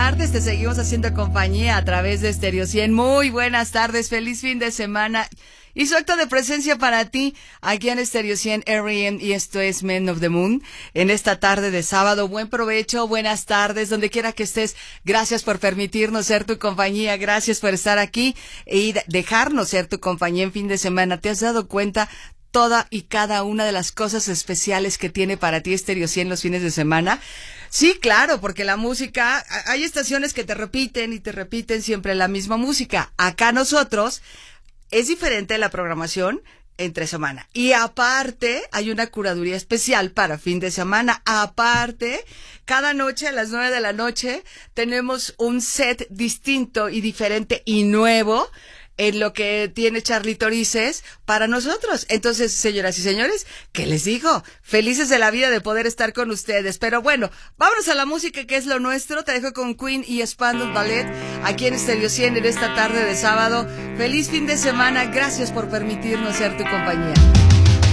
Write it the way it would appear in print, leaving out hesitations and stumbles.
tardes, te seguimos haciendo compañía a través de Stereo 100. Muy buenas tardes, feliz fin de semana y su acto de presencia para ti aquí en Stereo 100 R.E.M. y esto es Men of the Moon en esta tarde de sábado. Buen provecho, buenas tardes, donde quiera que estés. Gracias por permitirnos ser tu compañía, gracias por estar aquí y dejarnos ser tu compañía en fin de semana. ¿Te has dado cuenta toda y cada una de las cosas especiales que tiene para ti Stereo 100 los fines de semana? Sí, claro, porque la música, hay estaciones que te repiten y te repiten siempre la misma música. Acá nosotros, es diferente la programación entre semana. Y aparte, hay una curaduría especial para fin de semana. Aparte, cada noche a las 9 de la noche tenemos un set distinto y diferente y nuevo en lo que tiene Charly Torices para nosotros. Entonces, señoras y señores, ¿qué les digo? Felices de la vida de poder estar con ustedes. Pero bueno, vámonos a la música que es lo nuestro. Te dejo con Queen y Spandau Ballet aquí en Stereo 100 en esta tarde de sábado. Feliz fin de semana. Gracias por permitirnos ser tu compañía.